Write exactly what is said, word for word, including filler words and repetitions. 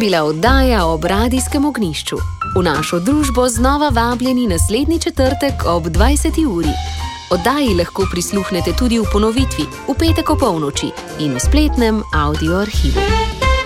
bila oddaja ob Radijskem ognjišču. V našo družbo znova vabljeni naslednji četrtek ob dvajseti uri. Oddaji lahko prisluhnete tudi v ponovitvi, v petek o polnoči in v spletnem audio arhivu.